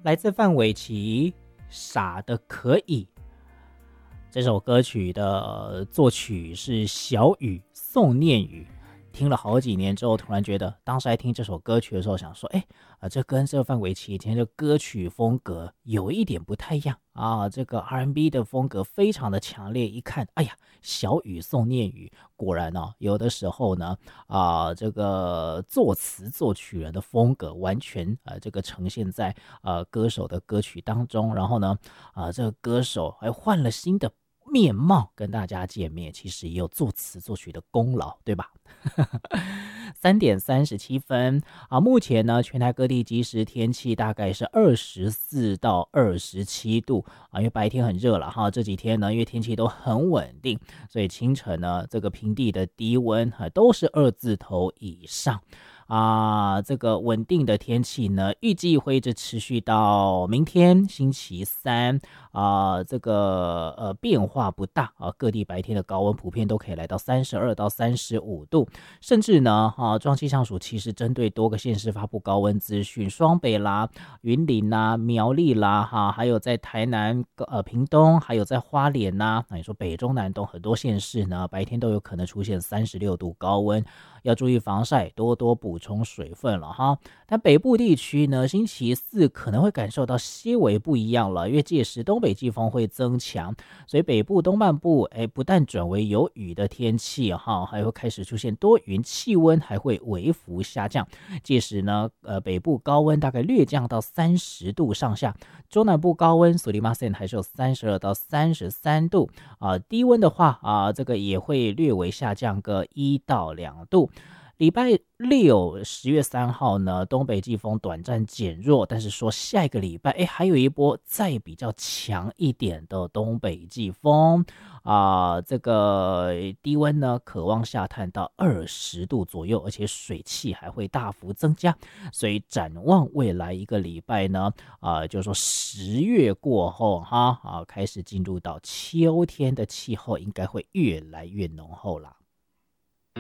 来自范玮琪，傻的可以。这首歌曲的作曲是小雨宋念宇。听了好几年之后，突然觉得当时在听这首歌曲的时候，想说，这跟这个范玮琪以前的歌曲风格有一点不太一样啊，这个 R&B 的风格非常的强烈。一看，哎呀，小雨宋念宇，果然哦，有的时候呢，这个作词作曲人的风格完全这个呈现在歌手的歌曲当中，然后呢，这个歌手还换了新的面貌跟大家见面，其实也有作词作曲的功劳，对吧？3点37分目前呢，全台各地即时天气大概是24到27度因为白天很热了哈，这几天呢，因为天气都很稳定，所以清晨呢，这个平地的低温都是2字头以上。这个稳定的天气呢，预计会一直持续到明天星期三这个变化不大各地白天的高温普遍都可以来到32到35度，甚至呢中央气象署其实针对多个县市发布高温资讯，双北啦、云林啦、苗栗啦还有在台南屏东，还有在花莲那你说北中南东很多县市呢，白天都有可能出现36度高温，要注意防晒，多多补充水分了哈。但北部地区呢，星期四可能会感受到些微不一样了，因为届时东北季风会增强，所以北部东半部不但转为有雨的天气哈，还会开始出现多云，气温还会微幅下降。届时呢，北部高温大概略降到30度上下，中南部高温索利马森还是有32到33度低温的话这个也会略微下降个1到2度。礼拜六10月3号呢，东北季风短暂减弱，但是说下一个礼拜还有一波再比较强一点的东北季风这个低温呢可望下探到20度左右，而且水汽还会大幅增加，所以展望未来一个礼拜呢就是说10月过后开始进入到秋天的气候应该会越来越浓厚啦。